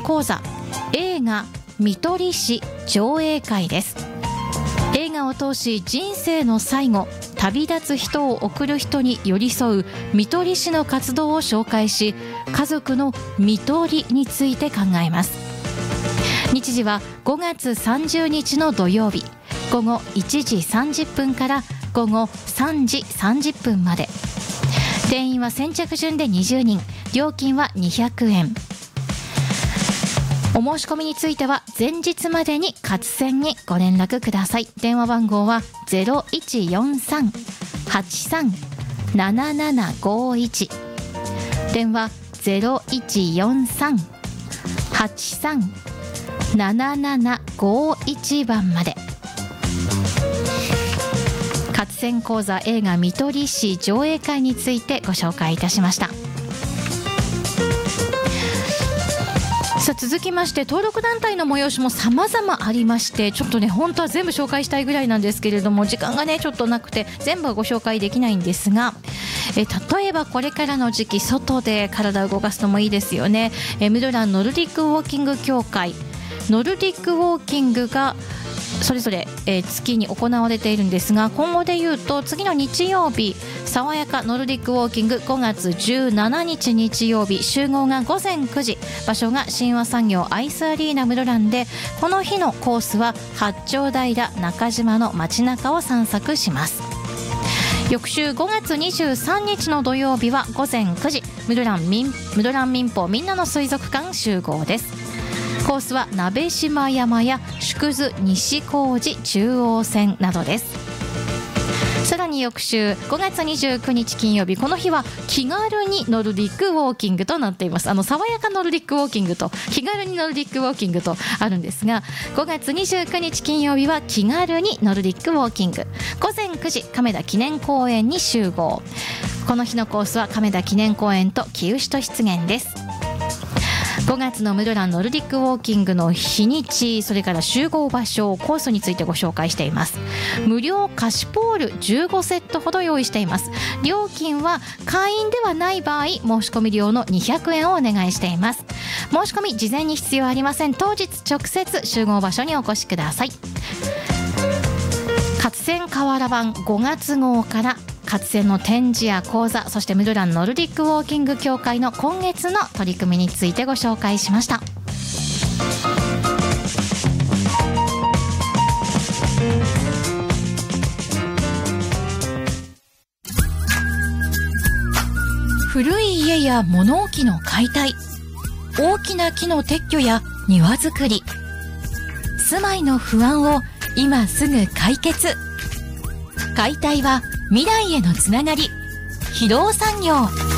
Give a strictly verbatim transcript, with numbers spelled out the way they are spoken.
講座映画看取り士上映会です。映画を通し人生の最後、旅立つ人を送る人に寄り添う看取り士の活動を紹介し、家族の看取りについて考えます。日時はごがつさんじゅうにちの土曜日、午後いちじさんじゅっぷんから午後さんじさんじゅっぷんまで。定員は先着順でにじゅうにん、料金はにひゃくえん。お申し込みについては前日までに勝船にご連絡ください。電話番号は ゼロいちよんさん はちさん ななななごいち、 電話 ゼロいちよんさん はちさん ななななごいち 番まで。勝船講座映画看取り士上映会についてご紹介いたしました。さあ続きまして、登録団体の催しも様々ありまして、ちょっとね本当は全部紹介したいぐらいなんですけれども、時間がねちょっとなくて全部はご紹介できないんですが、え例えばこれからの時期、外で体を動かすのもいいですよね。えムドランノルディックウォーキング協会、ノルディックウォーキングがそれぞれ、えー、月に行われているんですが、今後でいうと次の日曜日、爽やかノルディックウォーキングごがつじゅうしちにち日曜日、集合がごぜんくじ、場所が神話産業アイスアリーナムドランで、この日のコースは八丁平中島の街中を散策します。翌週ごがつにじゅうさんにちの土曜日はごぜんくじ、ムドラン民ムドラン民放みんなの水族館集合です。コースは鍋島山や縮図西小路中央線などです。さらに翌週ごがつにじゅうくにち金曜日、この日は気軽にノルディックウォーキングとなっています。あの爽やかノルディックウォーキングと気軽にノルディックウォーキングとあるんですが、ごがつにじゅうくにち金曜日は気軽にノルディックウォーキング、ごぜんくじ亀田記念公園に集合。この日のコースは亀田記念公園と木牛と湿原です。ごがつのムドランノルディックウォーキングの日にち、それから集合場所、コースについてご紹介しています。無料菓子ポールじゅうごセットほど用意しています。料金は会員ではない場合、申し込み料のにひゃくえんをお願いしています。申し込み事前に必要ありません。当日直接集合場所にお越しください。勝船河原版ごがつ号から勝船の展示や講座、そしてムドランノルディックウォーキング協会の今月の取り組みについてご紹介しました。古い家や物置の解体、大きな木の撤去や庭作り、住まいの不安を今すぐ解決。解体は未来へのつながり。疲労産業。